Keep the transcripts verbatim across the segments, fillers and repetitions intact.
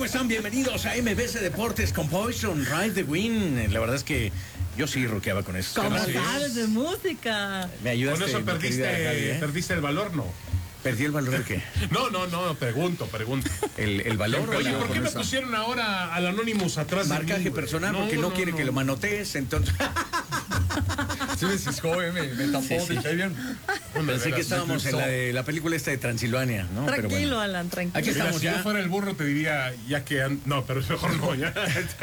¿Cómo están? Bienvenidos a M B C Deportes con Poison, Ride the Wind. La verdad es que yo sí rockeaba con eso. ¿Cómo sabes de música? Me ayudaste. Con eso perdiste, Gaby, ¿eh? perdiste el valor, ¿no? ¿Perdí el valor de qué? No, no, no, pregunto, pregunto. ¿El, el valor? Oye, la, ¿por qué me esa? pusieron ahora al Anonymous atrás de mí? Marcaje personal, no, porque no, no quiere no. que lo manotees, entonces... Sí, me ciscó, eh, me, me tapó, sí, sí. ¿Dije bien? Pensé que estábamos en la, de, la película esta de Transilvania, ¿no? Tranquilo, pero bueno. Alan, tranquilo. Aquí estamos. Mira, si yo fuera el burro te diría, ya que... No, pero mejor no, ya.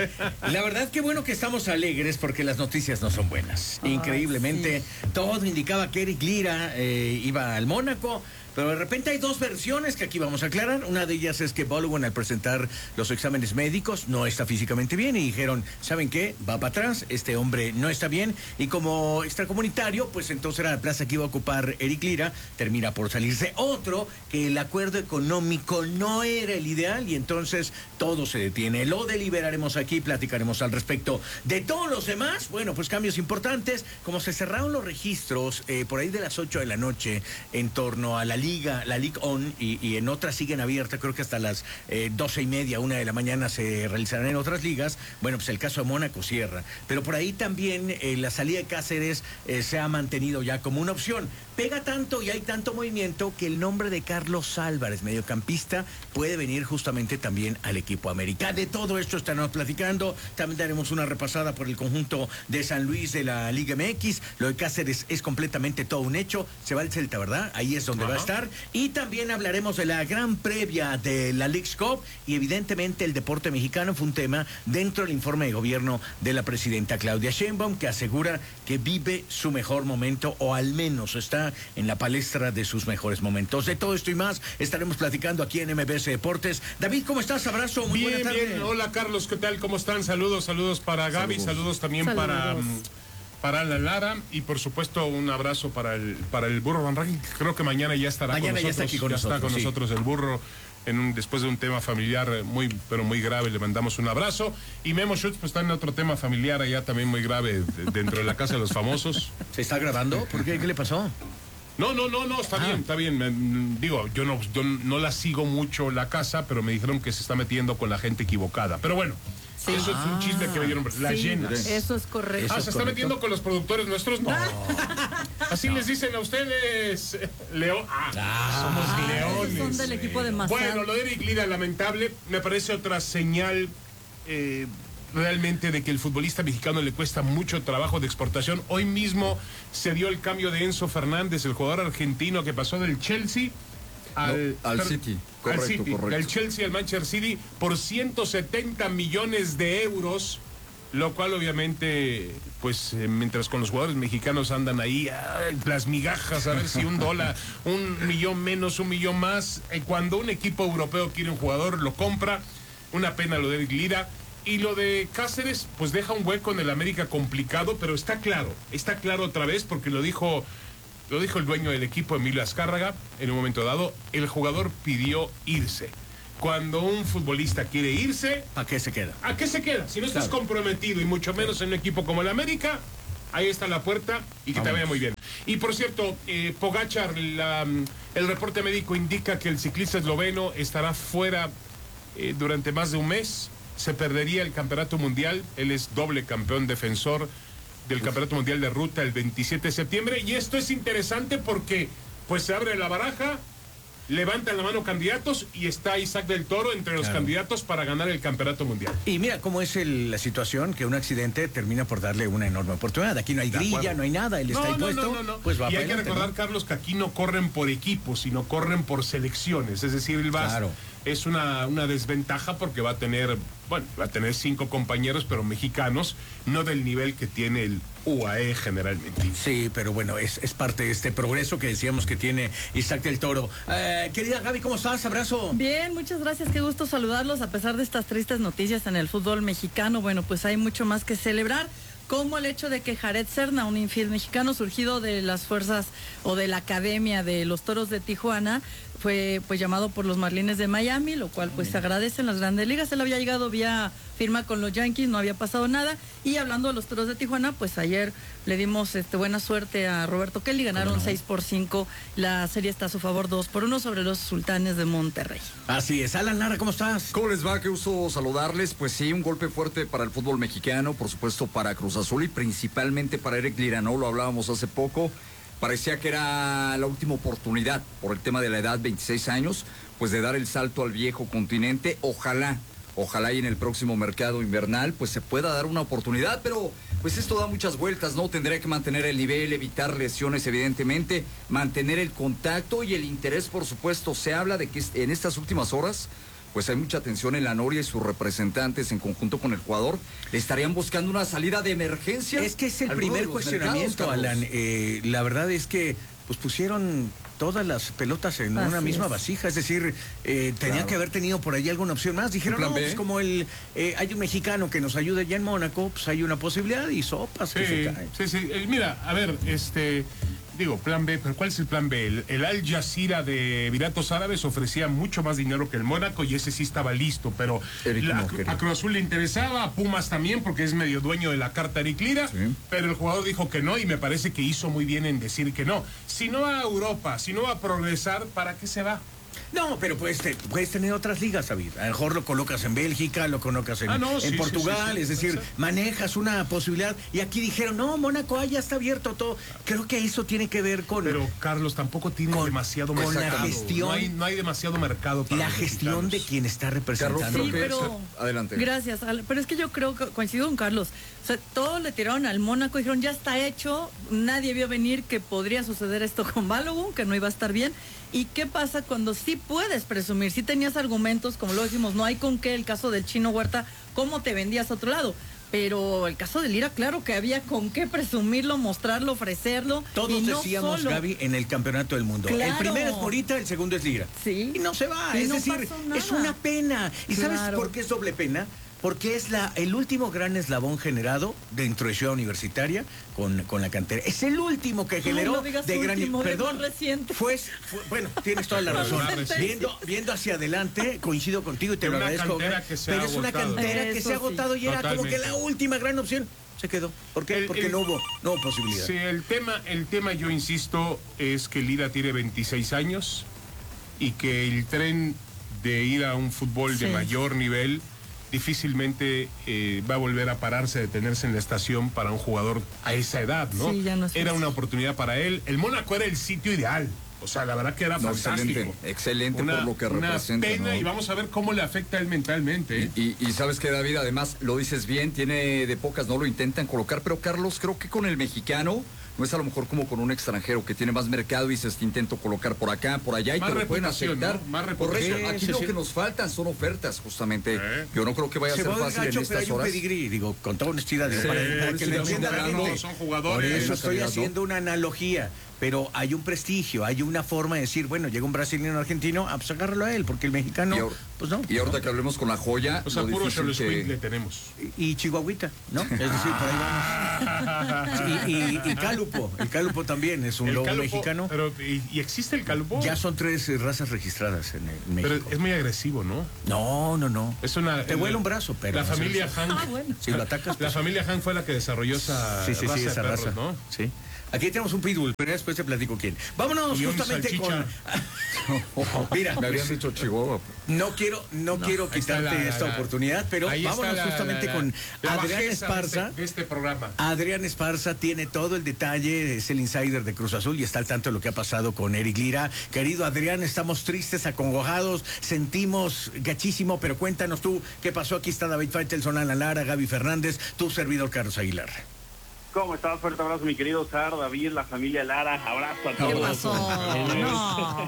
La verdad, qué bueno que estamos alegres porque las noticias no son buenas. Ay, increíblemente, sí. Todo indicaba que Eric Lira eh, iba al Mónaco. Pero de repente hay dos versiones que aquí vamos a aclarar. Una de ellas es que Balogun, al presentar los exámenes médicos, no está físicamente bien y dijeron, ¿saben qué? Va para atrás, este hombre no está bien. Y como extracomunitario, pues entonces era la plaza que iba a ocupar Eric Lira, termina por salirse. Otro, que el acuerdo económico no era el ideal y entonces todo se detiene. Lo deliberaremos aquí, platicaremos al respecto. De todos los demás, bueno, pues cambios importantes. Como se cerraron los registros eh, por ahí de las ocho de la noche en torno a la Liga, la Ligue uno, y, y en otras siguen abiertas, creo que hasta las eh, doce y media, una de la mañana se realizarán en otras ligas. Bueno, pues el caso de Mónaco cierra. Pero por ahí también eh, la salida de Cáceres eh, se ha mantenido ya como una opción. Pega tanto y hay tanto movimiento que el nombre de Carlos Álvarez, mediocampista, puede venir justamente también al equipo América. De todo esto estaremos platicando. También daremos una repasada por el conjunto de San Luis de la Liga M X. Lo de Cáceres es completamente todo un hecho. Se va el Celta, ¿verdad? Ahí es donde Ajá. va a estar. Y también hablaremos de la gran previa de la Leagues Cup y evidentemente el deporte mexicano fue un tema dentro del informe de gobierno de la presidenta Claudia Sheinbaum, que asegura que vive su mejor momento o al menos está en la palestra de sus mejores momentos. De todo esto y más estaremos platicando aquí en M B C Deportes. David, ¿cómo estás? Abrazo, muy bien, buena tarde. Bien, hola Carlos, ¿qué tal? ¿Cómo están? Saludos, saludos para Gaby, saludos, saludos también saludos. para... Um, para la Lara y por supuesto un abrazo para el para el burro Van Ranking. Creo que mañana ya estará mañana con ya nosotros. Está aquí con ya nosotros, está con sí. nosotros el burro en un, después de un tema familiar muy pero muy grave. Le mandamos un abrazo y Memo Schutz pues está en otro tema familiar allá también muy grave de, dentro de la casa de los famosos. ¿Se está grabando? ¿Por qué? ¿Qué le pasó? No, no, no, no, está ah. bien, está bien. Me, digo, yo no, yo no la sigo mucho la casa, pero me dijeron que se está metiendo con la gente equivocada. Pero bueno. Sí. Eso ah, es un chisme que me dieron. Las sí, llenas. Eso es correcto. Ah, ¿se está correcto? metiendo con los productores nuestros? No. Así no. les dicen a ustedes. León. Ah, ah, somos ah, leones. Son del equipo de Mazatlán. Bueno, lo de Eric Lira, lamentable. Me parece otra señal eh, realmente de que el futbolista mexicano le cuesta mucho trabajo de exportación. Hoy mismo se dio el cambio de Enzo Fernández, el jugador argentino que pasó del Chelsea al, no, al City. Correcto, al City, correcto. del Chelsea al Manchester City por ciento setenta millones de euros, lo cual obviamente, pues eh, mientras con los jugadores mexicanos andan ahí, ay, las migajas, a ver si un dólar, un millón menos, un millón más, eh, cuando un equipo europeo quiere un jugador, lo compra. Una pena lo de Eric Lira. Y lo de Cáceres, pues deja un hueco en el América complicado, pero está claro, está claro otra vez, porque lo dijo... Lo dijo el dueño del equipo, Emilio Azcárraga, en un momento dado, el jugador pidió irse. Cuando un futbolista quiere irse... ¿A qué se queda? ¿A qué se queda? Si no estás claro. comprometido, y mucho menos en un equipo como el América, ahí está la puerta y que Vamos. te vaya muy bien. Y por cierto, eh, Pogačar, la, el reporte médico indica que el ciclista esloveno estará fuera eh, durante más de un mes. Se perdería el campeonato mundial. Él es doble campeón defensor del Campeonato Mundial de Ruta el veintisiete de septiembre, y esto es interesante porque pues se abre la baraja, levantan la mano candidatos y está Isaac del Toro entre los claro. candidatos para ganar el Campeonato Mundial. Y mira cómo es el, la situación, que un accidente termina por darle una enorme oportunidad. Aquí no hay grilla, no hay nada, él no, está no, impuesto, no, no, no. pues va Y hay adelante, que recordar, ¿no? Carlos, que aquí no corren por equipos, sino corren por selecciones, es decir, el Vas claro. es una, una desventaja porque va a tener, bueno, va a tener cinco compañeros, pero mexicanos, no del nivel que tiene el U A E generalmente. Sí, pero bueno, es, es parte de este progreso que decíamos que tiene Isaac del Toro. Eh, querida Gaby, ¿cómo estás? Abrazo. Bien, muchas gracias, qué gusto saludarlos a pesar de estas tristes noticias en el fútbol mexicano. Bueno, pues hay mucho más que celebrar, como el hecho de que Jared Serna, un infiel mexicano surgido de las fuerzas o de la academia de los Toros de Tijuana, fue pues llamado por los Marlins de Miami, lo cual pues se agradece en las grandes ligas. Él había llegado vía firma con los Yankees, no había pasado nada. Y hablando de los Toros de Tijuana, pues ayer le dimos este, buena suerte a Roberto Kelly, ganaron no? seis por cinco, la serie está a su favor dos por uno sobre los Sultanes de Monterrey. Así es. Alan Lara, ¿cómo estás? ¿Cómo les va? Qué gusto saludarles. Pues sí, un golpe fuerte para el fútbol mexicano, por supuesto para Cruz Azul y principalmente para Eric Lira, ¿no? Lo hablábamos hace poco. Parecía que era la última oportunidad por el tema de la edad, veintiséis años, pues de dar el salto al viejo continente. Ojalá, ojalá y en el próximo mercado invernal pues se pueda dar una oportunidad, pero pues esto da muchas vueltas, ¿no? Tendría que mantener el nivel, evitar lesiones evidentemente, mantener el contacto y el interés, por supuesto. Se habla de que en estas últimas horas pues hay mucha tensión en la Noria y sus representantes en conjunto con el jugador le estarían buscando una salida de emergencia. Es que es el primer cuestionamiento, mercados, Alan. Eh, la verdad es que pues pusieron todas las pelotas en Así una misma es. vasija, es decir, eh, tenía claro. que haber tenido por ahí alguna opción más. Dijeron, no, pues como el eh, hay un mexicano que nos ayuda ya en Mónaco, pues hay una posibilidad y sopas sí, que se caen. Sí, sí, eh, mira, a ver, este... Digo, plan B, pero ¿cuál es el plan B? El, el Al Jazeera de Emiratos Árabes ofrecía mucho más dinero que el Mónaco y ese sí estaba listo, pero la, a Cruz Azul le interesaba, a Pumas también, porque es medio dueño de la carta Eric Lira, sí. pero el jugador dijo que no y me parece que hizo muy bien en decir que no. Si no va a Europa, si no va a progresar, ¿para qué se va? No, pero puedes, te, puedes tener otras ligas, David. A lo mejor lo colocas en Bélgica, lo colocas en, ah, no, en sí, Portugal, sí, sí, sí, es decir, sí. manejas una posibilidad. Y aquí dijeron, no, Mónaco, ah, ya está abierto todo. Creo que eso tiene que ver con... Pero, Carlos, tampoco tiene con, demasiado con mercado. la gestión. No hay, no hay demasiado mercado para la gestión mexicanos. de quien está representando. Carlos, sí, pero... Adelante. Gracias, pero es que yo creo que coincido con Carlos. O sea, todos le tiraron al Mónaco y dijeron, ya está hecho. Nadie vio venir que podría suceder esto con Balogun, que no iba a estar bien. ¿Y qué pasa cuando sí puedes presumir? Si tenías argumentos, como lo decimos, no hay con qué, el caso del Chino Huerta, ¿cómo te vendías a otro lado? Pero el caso de Lira, claro que había con qué presumirlo, mostrarlo, ofrecerlo. Todos y no decíamos, solo... Gaby, en el Campeonato del Mundo. Claro. El primero es Morita, el segundo es Lira. Sí. Y no se va, y es no decir, es una pena. ¿Y claro. sabes por qué es doble pena? Porque es la el último gran eslabón generado dentro de Ciudad Universitaria con, con la cantera. Es el último que generó no digas de último, gran... Perdón, reciente. Fue, fue, bueno, tienes toda la razón. Viendo, viendo hacia adelante, coincido contigo y te de lo una agradezco. Que se pero ha es una agotado. cantera que Eso se ha sí. agotado y era Totalmente. como que la última gran opción. Se quedó. ¿Por qué? El, Porque el, no hubo, no hubo posibilidad. Sí, el tema, el tema, yo insisto, es que Lira tiene veintiséis años y que el tren de ir a un fútbol sí. de mayor nivel difícilmente eh, va a volver a pararse, a detenerse en la estación para un jugador a esa edad, ¿no? Sí, ya no es era fácil. una oportunidad para él. El Mónaco era el sitio ideal. O sea, la verdad que era no, fantástico. Excelente, excelente una, por lo que una representa. pena, ¿no? y vamos a ver cómo le afecta a él mentalmente. ¿eh? Y, y, y sabes que, David, además lo dices bien, tiene de pocas, no lo intentan colocar, pero Carlos, creo que con el mexicano no es a lo mejor como con un extranjero que tiene más mercado y dices, te intento colocar por acá, por allá y más te lo pueden reputación, aceptar. ¿no? Más Correcto, reputación. aquí Sí, lo sí. que nos faltan son ofertas, justamente. ¿Eh? Yo no creo que vaya a Se ser va a fácil gacho, en pero estas hay un horas. pedigrí, digo, con toda honestidad. Sí, para, para que sí, lo son entienda la veteranos, gente. son jugadores. Por eso estoy calidad, ¿no? haciendo una analogía. Pero hay un prestigio, hay una forma de decir, bueno, llega un brasileño argentino, ah, pues agárralo a él, porque el mexicano, Y ahora, pues no. y ahorita ¿no? que hablemos con la joya, O sea, lo puro difícil Xoloitzcuintle que... le tenemos. Y, y Chihuahuita, ¿no? Es decir, por ahí vamos. Y, y, y Cálupo, el Cálupo también es un El lobo Cálupo, mexicano. Pero, ¿y, y existe el Cálupo? Ya son tres eh, razas registradas en, en México. Pero es muy agresivo, ¿no? No, no, no. Es una, Te vuela un brazo, pero... La no sé. familia Han. Ah, bueno. Si lo atacas... La pues, familia Han fue la que desarrolló esa sí, sí, raza sí, de esa perros, raza. ¿no? Sí. Aquí tenemos un pitbull, pero después te platico quién. Vámonos Y un justamente con... Mira, Me habían dicho Chihuahua. no quiero, no, No, quiero ahí está quitarte la- esta la- oportunidad, pero Ahí está vámonos la- justamente la- la- con la Adrián bajeza Esparza. De este, de este programa. Adrián Esparza tiene todo el detalle, es el insider de Cruz Azul y está al tanto de lo que ha pasado con Eric Lira. Querido Adrián, estamos tristes, acongojados, sentimos gachísimo, pero cuéntanos tú qué pasó. Aquí está David Faitelson, Ana Lara, Gaby Fernández, tu servidor Carlos Aguilar. ¿Cómo estás? Fuerte abrazo, mi querido Sar, David, la familia Lara. Abrazo a todos. ¿Qué pasó? No.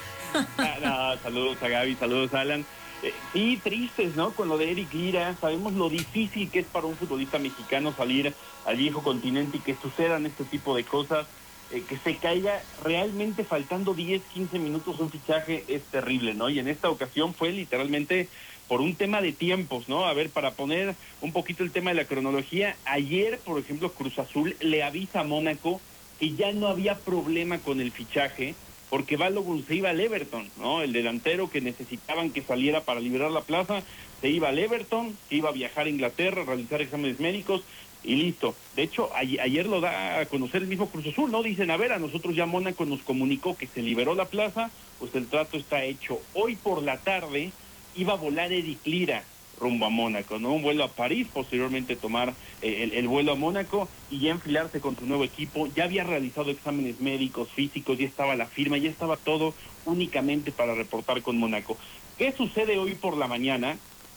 no, saludos a Gaby, saludos a Alan. Eh, sí, tristes, ¿no? Con lo de Eric Lira. Sabemos lo difícil que es para un futbolista mexicano salir al viejo continente y que sucedan este tipo de cosas. Eh, que se caiga realmente faltando diez, quince minutos un fichaje es terrible, ¿no? Y en esta ocasión fue literalmente por un tema de tiempos, ¿no? A ver, para poner un poquito el tema de la cronología, ayer, por ejemplo, Cruz Azul le avisa a Mónaco que ya no había problema con el fichaje porque Balogun se iba al Everton, ¿no? El delantero que necesitaban que saliera para liberar la plaza, se iba al Everton, que iba a viajar a Inglaterra, a realizar exámenes médicos, y listo. De hecho, a, ayer lo da a conocer el mismo Cruz Azul, ¿no? Dicen, a ver, a nosotros ya Mónaco nos comunicó que se liberó la plaza, pues el trato está hecho. Hoy por la tarde iba a volar Eric Lira rumbo a Mónaco, ¿no? Un vuelo a París, posteriormente tomar eh, el, el vuelo a Mónaco y ya enfilarse con su nuevo equipo. Ya había realizado exámenes médicos, físicos, ya estaba la firma, ya estaba todo únicamente para reportar con Mónaco. ¿Qué sucede hoy por la mañana?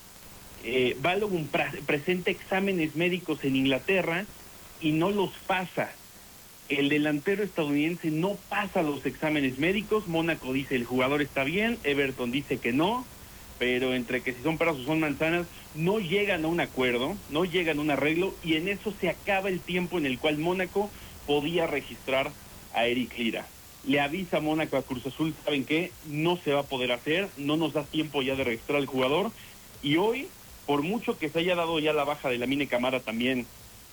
Eh, Balogun pre- presenta exámenes médicos en Inglaterra y no los pasa. El delantero estadounidense no pasa los exámenes médicos. Mónaco dice el jugador está bien, Everton dice que no, pero entre que si son peras o son manzanas, no llegan a un acuerdo, no llegan a un arreglo, y en eso se acaba el tiempo en el cual Mónaco podía registrar a Eric Lira. Le avisa a Mónaco a Cruz Azul, ¿saben qué? No se va a poder hacer, no nos da tiempo ya de registrar al jugador, y hoy, por mucho que se haya dado ya la baja de Lamine Camara también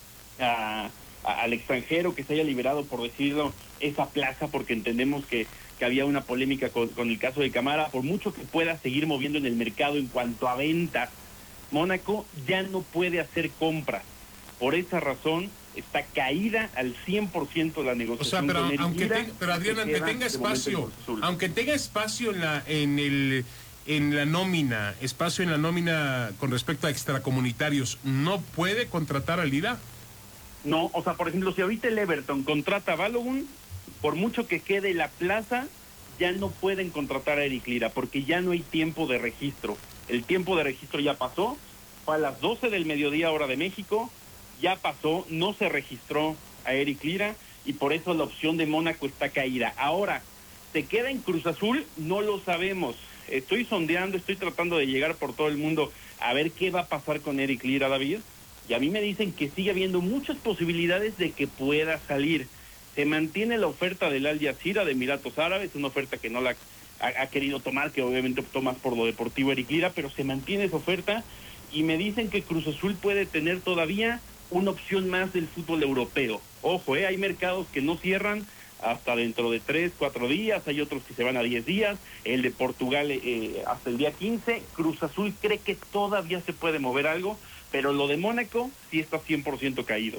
a, a, al extranjero, que se haya liberado, por decirlo, esa plaza, porque entendemos que que había una polémica con, con el caso de Camara, por mucho que pueda seguir moviendo en el mercado en cuanto a ventas, Mónaco ya no puede hacer compras. Por esa razón está caída al cien por ciento la negociación. O sea, pero, con Eric aunque Lira, te, pero Adrián, aunque tenga espacio, aunque tenga espacio en la en el en la nómina, espacio en la nómina con respecto a extracomunitarios, ¿no puede contratar a Lira? No, o sea, por ejemplo, si ahorita el Everton contrata a Balogun, por mucho que quede la plaza, ya no pueden contratar a Eric Lira, porque ya no hay tiempo de registro. El tiempo de registro ya pasó, fue a las doce del mediodía hora de México, ya pasó, no se registró a Eric Lira, y por eso la opción de Mónaco está caída. Ahora, ¿se queda en Cruz Azul? No lo sabemos. Estoy sondeando, estoy tratando de llegar por todo el mundo a ver qué va a pasar con Eric Lira, David, y a mí me dicen que sigue habiendo muchas posibilidades de que pueda salir. Se mantiene la oferta del Al Jazeera de Emiratos Árabes, una oferta que no la ha, ha querido tomar, que obviamente optó más por lo deportivo Eric Lira, pero se mantiene esa oferta, y me dicen que Cruz Azul puede tener todavía una opción más del fútbol europeo. Ojo, eh, hay mercados que no cierran hasta dentro de tres, cuatro días, hay otros que se van a diez días, el de Portugal eh, hasta el día quince, Cruz Azul cree que todavía se puede mover algo, pero lo de Mónaco sí está cien por ciento caído.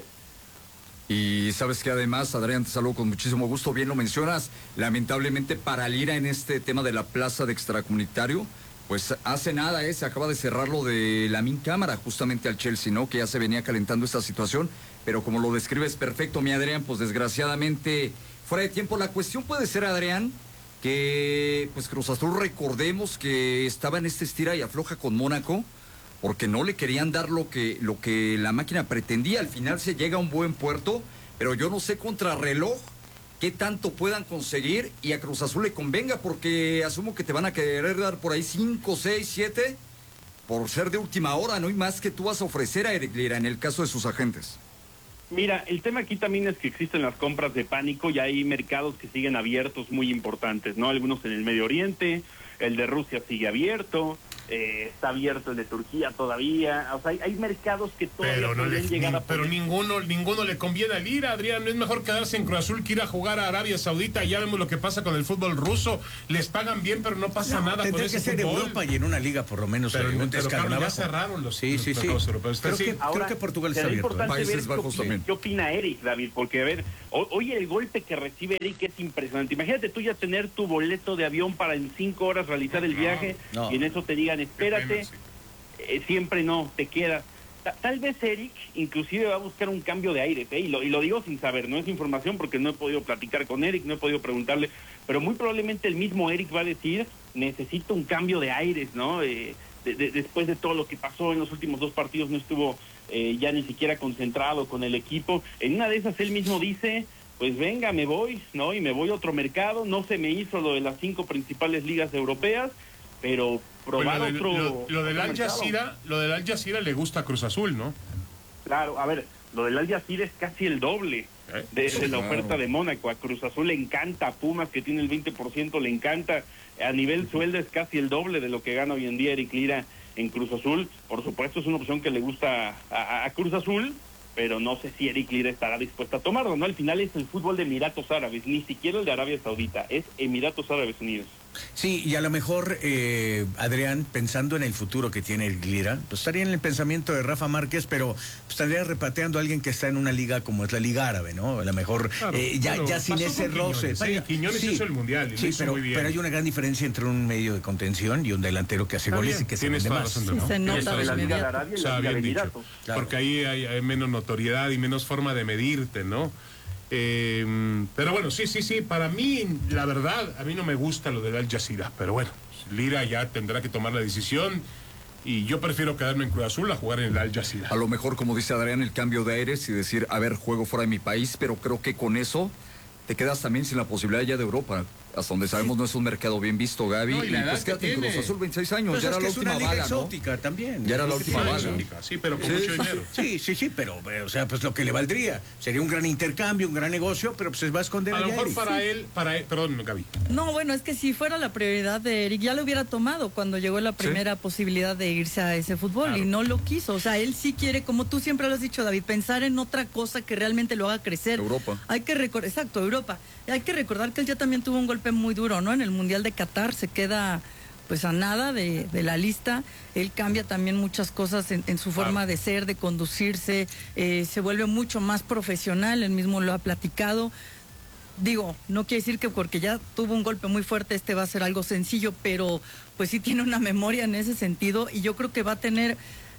Y sabes que además, Adrián, te saludo con muchísimo gusto, bien lo mencionas, lamentablemente para Lira en este tema de la plaza de extracomunitario, pues hace nada, ¿eh? Se acaba de cerrar lo de Lamine Camara justamente al Chelsea, ¿no? Que ya se venía calentando esta situación, pero como lo describes perfecto, mi Adrián, pues desgraciadamente fuera de tiempo. La cuestión puede ser, Adrián, que pues Cruz Azul, recordemos que estaba en este estira y afloja con Mónaco, porque no le querían dar lo que, lo que la máquina pretendía. Al final se llega a un buen puerto, pero yo no sé contrarreloj qué tanto puedan conseguir y a Cruz Azul le convenga, porque asumo que te van a querer dar por ahí cinco, seis, siete, por ser de última hora, no hay más que tú vas a ofrecer a Eric Lira en el caso de sus agentes. Mira, el tema aquí también es que existen las compras de pánico y hay mercados que siguen abiertos muy importantes, ¿no? Algunos en el Medio Oriente, el de Rusia sigue abierto, eh, está abierto el de Turquía todavía, o sea, hay, hay mercados que todavía Pero, no le, pueden llegar ni, a pero poner... ninguno ninguno le conviene a Lira, Adrián. No es mejor quedarse en Cruz Azul que ir a jugar a Arabia Saudita. Ya vemos lo que pasa con el fútbol ruso. Les pagan bien, pero no pasa No, nada con tendría ese que ser fútbol. Europa y en una liga por lo menos. Pero, eh, un pero escalón Carlos, ya abajo. cerraron los, Sí, sí, los sí. mercados europeos. Creo Sí. que, Ahora, creo que Portugal está será abierto. ¿eh? importante Países ver Bajos qué, también. qué opina Eric, David, porque a ver, hoy el golpe que recibe Eric es impresionante. Imagínate tú ya tener tu boleto de avión para en cinco horas realizar el viaje, no. y en eso te digan, espérate, pena, sí. eh, siempre no, te quedas. Ta- Tal vez Eric inclusive va a buscar un cambio de aire, ¿eh? y, lo, y lo digo sin saber, no es información porque no he podido platicar con Eric, no he podido preguntarle, pero muy probablemente el mismo Eric va a decir, necesito un cambio de aires, ¿no? Eh, de, de, después de todo lo que pasó en los últimos dos partidos, no estuvo eh, ya ni siquiera concentrado con el equipo. En una de esas él mismo dice, pues venga, me voy, ¿no? Y me voy a otro mercado, no se me hizo lo de las cinco principales ligas europeas, pero probar Bueno, otro... lo, lo del otro Al mercado. Jazeera, lo del Al Jazeera le gusta a Cruz Azul, ¿no? Claro, a ver, lo del Al Jazeera es casi el doble ¿Eh? de, Sí, de la claro. oferta de Mónaco. A Cruz Azul le encanta, a Pumas, que tiene el veinte por ciento, le encanta. A nivel sueldo es casi el doble de lo que gana hoy en día Eric Lira en Cruz Azul. Por supuesto, es una opción que le gusta a, a- a Cruz Azul, pero no sé si Eric Lira estará dispuesto a tomarlo, ¿no? Al final es el fútbol de Emiratos Árabes, ni siquiera el de Arabia Saudita, es Emiratos Árabes Unidos. Sí, y a lo mejor, eh, Adrián, pensando en el futuro que tiene el Lira, pues estaría en el pensamiento de Rafa Márquez, pero pues, estaría repateando a alguien que está en una liga como es la Liga Árabe, ¿no? A lo mejor Claro, eh, ya, bueno, ya sin pasó ese con roce. Quiñones, sí, Vaya, Quiñones sí, hizo el Mundial y lo sí, hizo pero, muy bien. pero hay una gran diferencia entre un medio de contención y un delantero que hace Está goles bien, y que se tienes vende toda más. razón, ¿no? Sí, se nota Tienes toda de razón. la Liga de inmediato. Arabia y O sea, la Liga de bien dicho. Emiratos. Claro. Porque ahí hay, hay menos notoriedad y menos forma de medirte, ¿no? Eh, pero bueno, sí, sí, sí, para mí, la verdad, a mí no me gusta lo del Al Jazeera, pero bueno, Lira ya tendrá que tomar la decisión y yo prefiero quedarme en Cruz Azul a jugar en el Al Jazeera. A lo mejor, como dice Adrián, el cambio de aires y decir, a ver, juego fuera de mi país, pero creo que con eso te quedas también sin la posibilidad ya de Europa. Hasta donde sabemos no es un mercado bien visto, Gaby. No, y la y edad pues que quédate en tiene. Cruz Azul, veintiséis años, Pues ya es era que la es última una liga bala, ¿no? exótica también. Ya era la Es última una bala. liga Exótica, sí, pero con Sí, mucho sí, dinero. Sí, sí, sí, pero, eh, o sea, pues lo que le valdría. Sería un gran intercambio, un gran negocio, pero pues se va a esconder A lo allá mejor Eric. para él, para él, perdón, Gaby. No, bueno, es que si fuera la prioridad de Eric, ya lo hubiera tomado cuando llegó la primera posibilidad de irse a ese fútbol Claro. y no lo quiso. O sea, él sí quiere, como tú siempre lo has dicho, David, pensar en otra cosa que realmente lo haga crecer. Europa. Hay que recordar, exacto, Europa. Hay que recordar que él ya también tuvo un golpe muy duro, ¿no? En el Mundial de Qatar se queda pues a nada de, de la lista. Él cambia también muchas cosas en, en su forma Claro. de ser, de conducirse, eh, se vuelve mucho más profesional, él mismo lo ha platicado. Digo, no quiere decir que porque ya tuvo un golpe muy fuerte este va a ser algo sencillo, pero pues sí tiene una memoria en ese sentido y yo creo que va a tener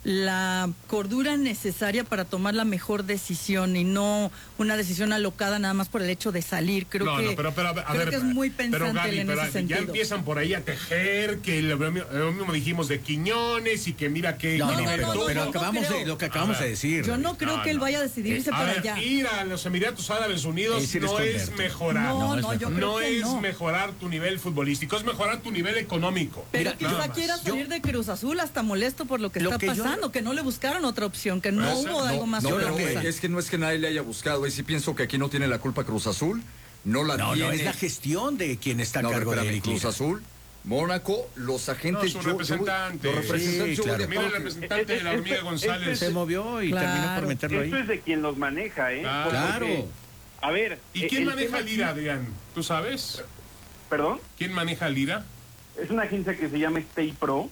la cordura necesaria para tomar la mejor decisión y no una decisión alocada nada más por el hecho de salir. Creo no, que, no, pero, pero a ver, creo que es muy pero pensante Gaby, él en pero ese ya sentido. empiezan por ahí a tejer que lo, lo mismo dijimos de Quiñones y que mira que No, No, no, no, pero, no, pero no, no acabamos creo. de, lo que acabamos A ver, de decir. Yo no creo No, que él no. vaya a decidirse A para ver, allá. ir a los Emiratos Árabes Unidos Es ir no es esconderte. mejorar. No, no, no, es yo mejor. creo No que es no. mejorar tu nivel futbolístico, es mejorar tu nivel económico. Pero Mira, quizá nada más. quiera salir de Cruz Azul hasta molesto por lo que Lo está que yo- pasando, que no le buscaron otra opción, que no Puede ser, hubo no, algo más No, sobre pero la mesa. es que no es que nadie le haya buscado. Y sí pienso que aquí no tiene la culpa Cruz Azul. No la No, tiene. no, es la gestión de quien está a No, cargo de espérame, Eric Cruz Lira. Azul, Mónaco, los agentes. No, su yo- yo- representante. los representantes, Sí, yo voy claro. de Mira el parte- representante de la Este- hormiga este- González. este- Se movió y Claro. terminó por meterlo Esto ahí. es de quien los maneja, ¿eh? Claro. Claro. A ver. ¿Y eh, quién el maneja tema a Lira, aquí- Adrián? ¿Tú sabes? ¿Perdón? ¿Quién maneja a Lira? Es una agencia que se llama Stay Pro.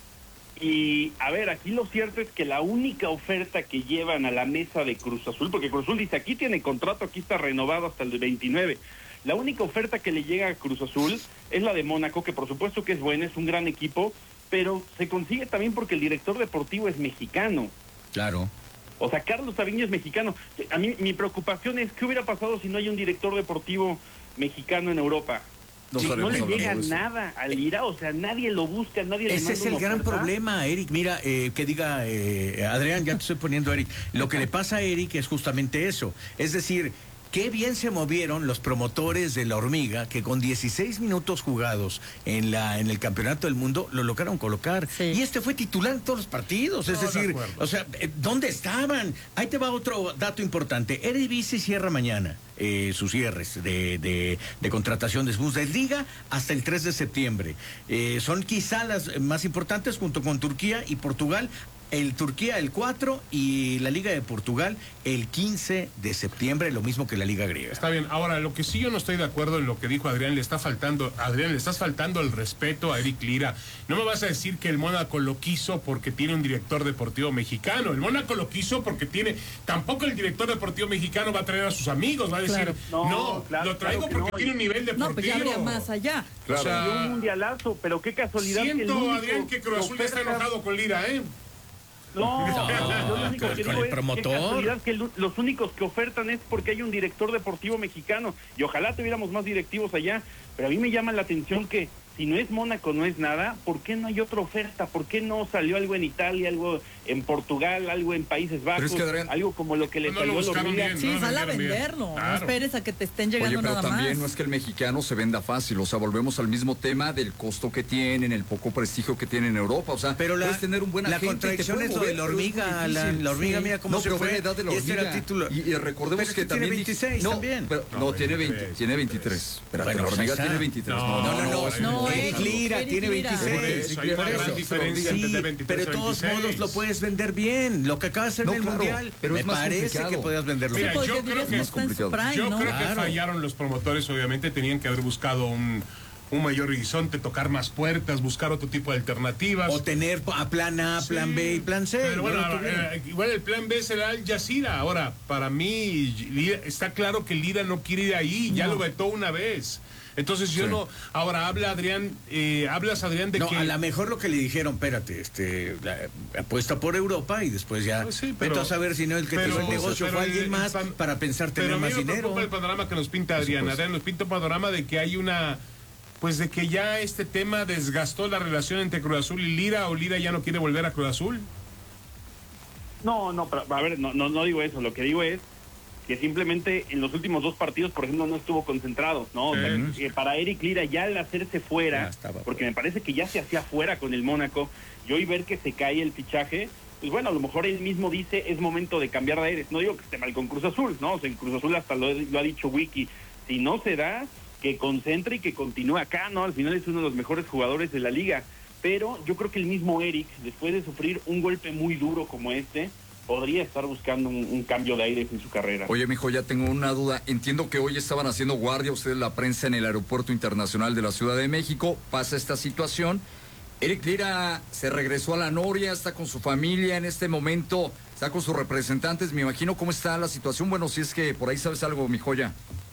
Y, a ver, aquí lo cierto es que la única oferta que llevan a la mesa de Cruz Azul, porque Cruz Azul dice, aquí tiene contrato, aquí está renovado hasta el veintinueve. La única oferta que le llega a Cruz Azul es la de Mónaco, que por supuesto que es buena, es un gran equipo, pero se consigue también porque el director deportivo es mexicano. Claro. O sea, Carlos Sabiño es mexicano. A mí mi preocupación es, ¿qué hubiera pasado si no hay un director deportivo mexicano en Europa? No Sí, no estaremos le hablando llega de eso. nada al Lira, o sea, nadie lo busca, nadie le Ese manda es el una gran oferta. problema, Eric. Mira, eh, que diga eh, Adrián, ya te estoy poniendo Eric. Lo que le pasa a Eric es justamente eso. Es decir, qué bien se movieron los promotores de la hormiga que con dieciséis minutos jugados en la en el campeonato del mundo lo lograron colocar. Sí. Y este fue titular en todos los partidos. Es No, de decir, acuerdo. o sea, eh, ¿dónde estaban? Ahí te va otro dato importante. Eredivisie cierra mañana eh, sus cierres de, de, de contratación de Bundesliga hasta el tres de septiembre. Eh, son quizá las más importantes junto con Turquía y Portugal. El Turquía el cuatro y la Liga de Portugal el quince de septiembre, lo mismo que la Liga griega. Está bien. Ahora, lo que sí yo no estoy de acuerdo en lo que dijo Adrián, le está faltando, Adrián, le estás faltando el respeto a Eric Lira. No me vas a decir que el Mónaco lo quiso porque tiene un director deportivo mexicano. El Mónaco lo quiso porque tiene, tampoco el director deportivo mexicano va a traer a sus amigos, va a decir, Claro. no, No, claro, lo traigo claro que porque no. tiene un nivel deportivo. No, pues ya habría más allá. Claro. O sea, Dio un mundialazo, pero qué casualidad que el siento, único Adrián, que Cruz Azul ya está oferta- enojado con Lira, ¿eh? No, No, yo lo único con- que con digo el es promotor. qué casualidad que el- los únicos que ofertan es porque hay un director deportivo mexicano y ojalá tuviéramos más directivos allá, pero a mí me llama la atención que si no es Mónaco, no es nada, ¿por qué no hay otra oferta? ¿Por qué no salió algo en Italia, algo en Portugal, algo en Países Bajos, es que, Adrián, algo como lo que le no lo salió a la buscaron hormiga? bien, Sí, no, sal a vendieron bien. venderlo. No Claro. esperes a que te estén Oye, llegando pero nada también más. no es que el mexicano se venda fácil, o sea, volvemos al mismo tema del costo que tienen, el poco prestigio que tienen en Europa, o sea, Pero la, puedes tener un buen la agente y te contradicción puede es lo de mover, la pero es muy hormiga, la, difícil. la hormiga, Sí. mira cómo No, se pero fue. ve la edad de la y este era el hormiga. título. Y, y recordemos Pero es que, que tiene también... veintiséis no, también. pero- No, no, tiene veintitrés, veinte, tiene veintitrés. Espérate, Bueno, la pues hormiga ahí está. tiene veintitrés. No, no, no, no, es no, No, Eric Lira Eric tiene Lira. veintiséis. Por eso, hay una Por gran eso. diferencia Sí, entre veintitrés pero de y todos veintiséis. modos lo puedes vender bien. Lo que acabas de hacer No, en el claro, Mundial, pero me es más parece complicado. que puedas venderlo Mira, bien. Porque yo creo dirías que no es está en su complicado. prime, Yo ¿no? creo Claro. que fallaron los promotores, obviamente, tenían que haber buscado un, un mayor horizonte, tocar más puertas, buscar otro tipo de alternativas. O tener a plan A, plan Sí, B y plan C. Pero no bueno, lo tuvieron. eh, igual el plan B será el Yacira. Ahora, para mí, Lira- está claro que Lira no quiere ir ahí, ya lo vetó una vez. Entonces yo Sí. no. Ahora habla Adrián, eh, hablas Adrián de No, que. a lo mejor lo que le dijeron, espérate, este, la- apuesta por Europa y después ya. Pues sí, pero- vete a saber si no el que pero- te dio el negocio pero fue alguien el- más el pan- para pensar tener Pero a mí más me dinero. preocupa el panorama que nos pinta Adrián. supuesto. Adrián nos pinta un panorama de que hay una. Pues de que ya este tema desgastó la relación entre Cruz Azul y Lira, o Lira ya no quiere volver a Cruz Azul. No, no, pero, a ver, no, no, no digo eso. Lo que digo es que simplemente en los últimos dos partidos, por ejemplo, no estuvo concentrado, ¿no? O sea, Sí. que para Eric Lira ya al hacerse Ya fuera, estaba porque fuera. me parece que ya se hacía fuera con el Mónaco, y hoy ver que se cae el fichaje, pues bueno, a lo mejor él mismo dice es momento de cambiar de aires. No digo que esté mal con Cruz Azul, ¿no? O sea, en Cruz Azul hasta lo, lo ha dicho Wiki. Si no se da, que concentre y que continúe acá, ¿no? Al final es uno de los mejores jugadores de la liga. Pero yo creo que el mismo Eric, después de sufrir un golpe muy duro como este, podría estar buscando un, un cambio de aires en su carrera. Oye, mijo, ya tengo una duda. Entiendo que hoy estaban haciendo guardia ustedes, la prensa, en el Aeropuerto Internacional de la Ciudad de México. Pasa esta situación. Eric Lira se regresó a la Noria, está con su familia en este momento, está con sus representantes. Me imagino cómo está la situación. Bueno, si es que por ahí sabes algo, mi joya.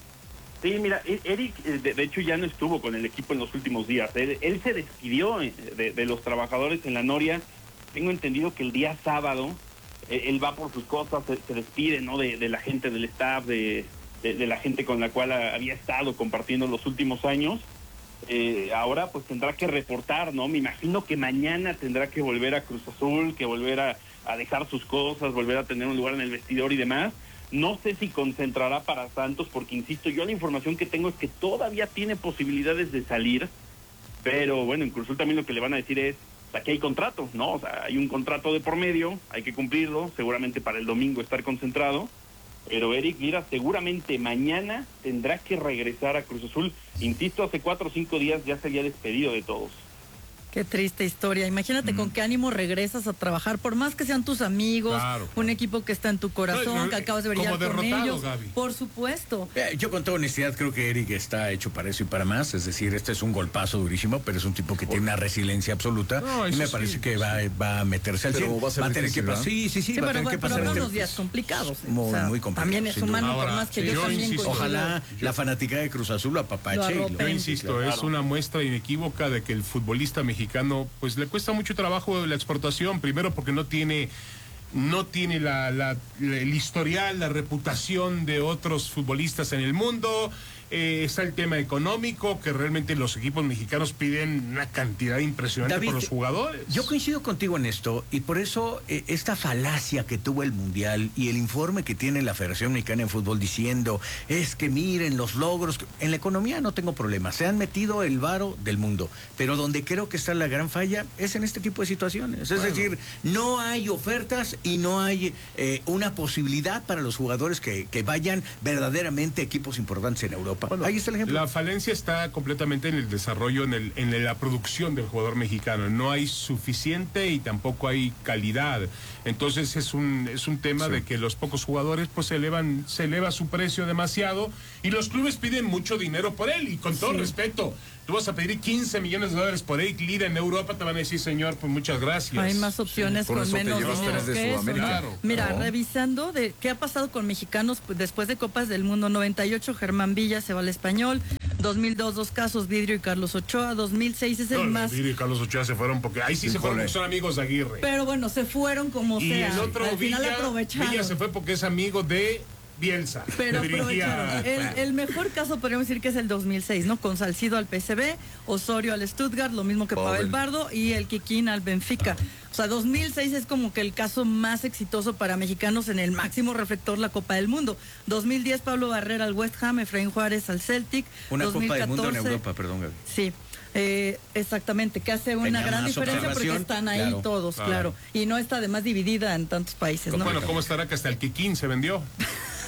Sí, mira, E- Eric, eh, de, de hecho, ya no estuvo con el equipo en los últimos días. Él, él se despidió eh, de, de los trabajadores en la Noria. Tengo entendido que el día sábado eh, él va por sus cosas, se, se despide, ¿no? De, de la gente del staff, de, de, de la gente con la cual a- había estado compartiendo los últimos años. Eh, ahora pues tendrá que reportar, ¿no? Me imagino que mañana tendrá que volver a Cruz Azul, que volver a, a dejar sus cosas, volver a tener un lugar en el vestidor y demás. No sé si concentrará para Santos, porque insisto, yo la información que tengo es que todavía tiene posibilidades de salir, pero bueno, en Cruz Azul también lo que le van a decir es, aquí hay contrato, ¿no? O sea, hay un contrato de por medio, hay que cumplirlo, seguramente para el domingo estar concentrado, pero Eric Lira seguramente mañana tendrá que regresar a Cruz Azul. Insisto, hace cuatro o cinco días ya se había despedido de todos. Qué triste historia. Imagínate con qué ánimo regresas a trabajar, por más que sean tus amigos, Claro, un claro. equipo que está en tu corazón, No, no, que acabas de como brillar con derrotado, ellos. Gaby. Por supuesto. Eh, Yo con toda honestidad creo que Eric está hecho para eso y para más, es decir, este es un golpazo durísimo, pero es un tipo que tiene una resiliencia absoluta No, y eso me sí, parece que sí. va, va a meterse al Pero cien. va a ser tener difícil, que pasar. ¿verdad? Sí, sí, sí, Sí, va a pero, tener que pero pasar habrá este- unos días complicados. ¿eh? Muy, O sea, muy complicado, También es sin duda. humano, por Ahora, más que sí, yo yo también insisto, coincido. Ojalá la fanática de Cruz Azul lo apapache. Lo y lo- arrope. Yo insisto, Claro. es una muestra inequívoca de que el futbolista mexicano pues le cuesta mucho trabajo la exportación, primero porque no tiene no tiene la, la- la- el historial, la reputación de otros futbolistas en el mundo. Eh, está el tema económico, que realmente los equipos mexicanos piden una cantidad impresionante David, por los jugadores. Yo coincido contigo en esto y por eso eh, esta falacia que tuvo el Mundial y el informe que tiene la Federación Mexicana de Fútbol diciendo es que miren los logros, en la economía no tengo problema, se han metido el varo del mundo, pero donde creo que está la gran falla es en este tipo de situaciones, es decir, no hay ofertas y no hay eh, una posibilidad para los jugadores que, que vayan verdaderamente a equipos importantes en Europa. Bueno, Ahí está el ejemplo. La falencia está completamente en el desarrollo, en, el, en la producción del jugador mexicano. No hay suficiente y tampoco hay calidad. Entonces es un es un tema Sí. de que los pocos jugadores pues se elevan se eleva su precio demasiado y los clubes piden mucho dinero por él. Y con todo respeto, tú vas a pedir quince millones de dólares por Eric Lira en Europa, te van a decir, señor, pues muchas gracias. Hay más opciones por con eso te menos llevas dinero tres de que eso, Sudamérica. ¿no? Claro, Mira, claro. revisando de qué ha pasado con mexicanos pues, después de Copas del Mundo, noventa y ocho Germán Villa se va al Español, dos mil dos dos casos Vidrio y Carlos Ochoa, dos mil seis es el No, más... Vidrio y Carlos Ochoa se fueron porque ahí sí se fueron Híjole. porque son amigos de Aguirre. Pero bueno, se fueron como y sea. el otro Al final Villa, aprovecharon. Villa se fue porque es amigo de Bielsa. Pero que dirigía- aprovecharon. El, el mejor caso podríamos decir que es el dos mil seis, ¿no? Con Salcido al P S V, Osorio al Stuttgart, lo mismo que Pavel. Pavel Bardo y el Kikín al Benfica. O sea, dos mil seis es como que el caso más exitoso para mexicanos en el máximo reflector la Copa del Mundo. dos mil diez Pablo Barrera al West Ham, Efraín Juárez al Celtic. Una dos mil Copa del Mundo en catorce Europa, perdón, Gaby. Sí, eh, exactamente, que hace una Tenía gran más diferencia porque observación, están ahí claro, todos, claro. claro. Y no está además dividida en tantos países, ¿no? Bueno, ¿cómo estará que hasta el Kikín se vendió?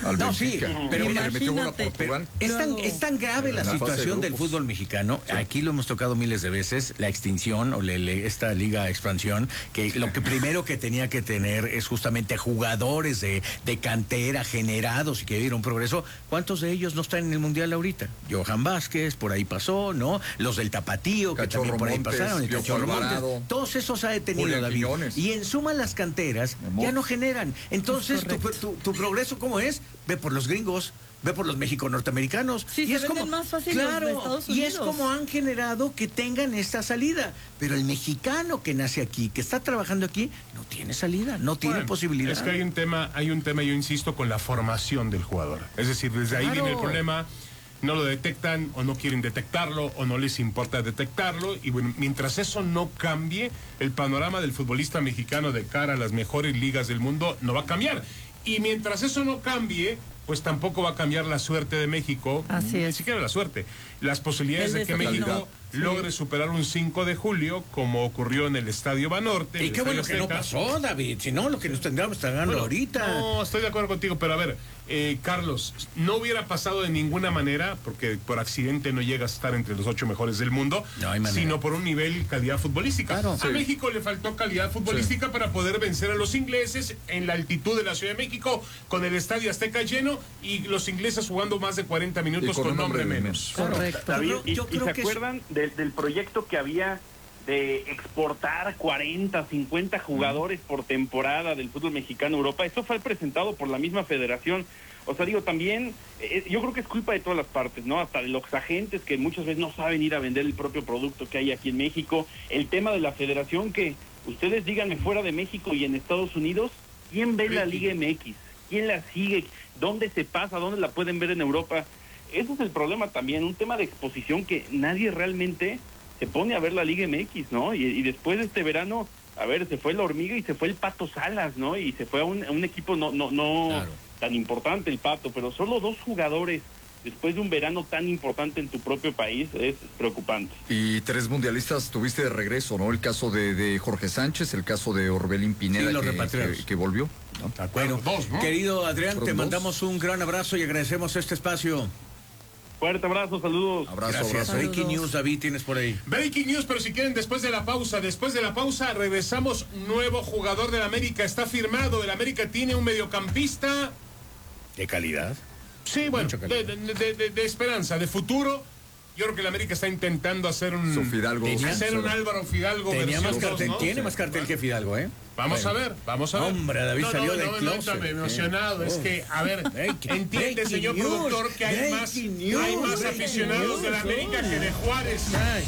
al No, sí, Benfica. pero Porque le metió gol a imagínate. Portugal. Es tan, Luego- es tan grave la En la fase de situación del grupos. fútbol mexicano, aquí lo hemos tocado miles de veces, la extinción o le- le- esta liga expansión, que lo que primero que tenía que tener es justamente jugadores de, de cantera generados y que dieron progreso. ¿Cuántos de ellos no están en el Mundial ahorita? Johan Vázquez, por ahí pasó, ¿no? Los del Tapatío, que Cachorro también por ahí Montes, pasaron, el Piojo Cachorro Montes. Alvarado. Todos esos ha detenido Julián David. Quiñones. Y en suma las canteras Amor. ya no generan. Entonces, Es tu, correcto. tu- tu progreso, ¿cómo es? Ve por los gringos, ve por los México-norteamericanos. Sí, y se es venden como, más fácil los claro, de Estados y es Unidos. como han generado que tengan esta salida. Pero el mexicano que nace aquí, que está trabajando aquí, no tiene salida, no tiene Bueno, posibilidad. Es que hay un tema, hay un tema, yo insisto, con la formación del jugador. Es decir, desde ahí Claro. viene el problema. No lo detectan o no quieren detectarlo o no les importa detectarlo. Y bueno, mientras eso no cambie, el panorama del futbolista mexicano de cara a las mejores ligas del mundo no va a cambiar. Y mientras eso no cambie, pues tampoco va a cambiar la suerte de México. Así Ni es. siquiera la suerte. Las posibilidades El de que desafío. México Sí. logre superar un cinco de julio, como ocurrió en el Estadio Banorte. Y el qué Estadio bueno que no Azteca. pasó, David. Si no, lo que nos tendríamos tragando Bueno, ahorita. No, estoy de acuerdo contigo, pero a ver, eh, Carlos, no hubiera pasado de ninguna manera, porque por accidente no llega a estar entre los ocho mejores del mundo, No hay manera. sino por un nivel calidad futbolística. Claro. A Sí. México le faltó calidad futbolística para poder vencer a los ingleses en la altitud de la Ciudad de México, con el Estadio Azteca lleno y los ingleses jugando más de cuarenta minutos Y con con, un nombre hombre menos. menos. Correcto. David, Yo creo- ¿y, yo y creo se que es- acuerdan del, del proyecto que había de exportar cuarenta, cincuenta jugadores por temporada del fútbol mexicano a Europa? Eso fue presentado por la misma federación. O sea, digo, también, eh, yo creo que es culpa de todas las partes, ¿no? Hasta de los agentes que muchas veces no saben ir a vender el propio producto que hay aquí en México. El tema de la federación que, ustedes díganme, fuera de México y en Estados Unidos, ¿quién ve la Liga M X? ¿Quién la sigue? ¿Dónde se pasa? ¿Dónde la pueden ver en Europa? Ese es el problema también, un tema de exposición que nadie realmente se pone a ver la Liga M X, ¿no? Y, y después de este verano, a ver, se fue la Hormiga y se fue el Pato Salas, ¿no? Y se fue a un, a un equipo no no no Claro. tan importante, el Pato, pero solo dos jugadores después de un verano tan importante en tu propio país es preocupante. Y tres mundialistas tuviste de regreso, ¿no? El caso de, de Jorge Sánchez, el caso de Orbelín Pineda, Sí, los que, repatriados. que- que volvió. ¿no? Bueno, Dos, ¿no? querido Adrián, Fueron te dos. mandamos un gran abrazo y agradecemos este espacio. Fuerte abrazo, saludos. Abrazo, Gracias. abrazo. Breaking Saludos. News, David, tienes por ahí. Breaking news, pero si quieren, después de la pausa, después de la pausa, regresamos. Nuevo jugador del América está firmado. El América tiene un mediocampista. ¿De calidad? Sí, bueno, Mucha de, calidad. de- de- de- de esperanza, de futuro. Yo creo que el América está intentando hacer un. Su Fidalgo. Tenía- Hacer un Álvaro Fidalgo Tenía versión más dos, cartel, ¿no? tiene Sí. más cartel que Fidalgo, ¿eh? Vamos Bueno. a ver, vamos a ver. Hombre, David no, salió no, del no, no, closet, no, ¿eh? emocionado. Es que, a ver, Breaking- entiende, breaking señor news, productor, que hay más, breaking news, hay más breaking aficionados news, de la América oye. que de Juárez. Ay.